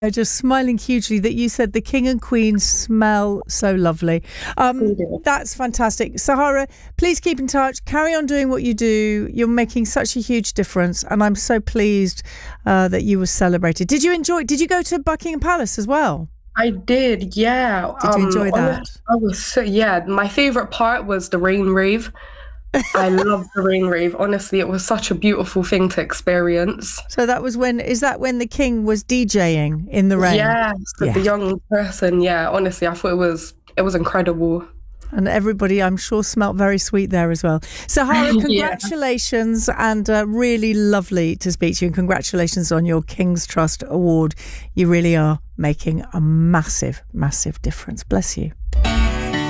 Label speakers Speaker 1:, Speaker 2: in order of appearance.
Speaker 1: just smiling hugely that you said the king and queen smell so lovely. That's fantastic. Sahara, please keep in touch. Carry on doing what you do. You're making such a huge difference, and I'm so pleased that you were celebrated. Did you go to Buckingham Palace as well?
Speaker 2: I did, yeah.
Speaker 1: Did you enjoy that?
Speaker 2: I was so, yeah. My favorite part was the rain rave. I love the rain rave. Honestly, it was such a beautiful thing to experience.
Speaker 1: So is that when the king was DJing in the rain?
Speaker 2: Yes, the
Speaker 1: Yeah.
Speaker 2: young person. Yeah, honestly, I thought it was incredible.
Speaker 1: And everybody, I'm sure, smelt very sweet there as well. Sahara,
Speaker 2: Yeah.
Speaker 1: congratulations, and really lovely to speak to you. And congratulations on your King's Trust Award. You really are making a massive, massive difference. Bless you.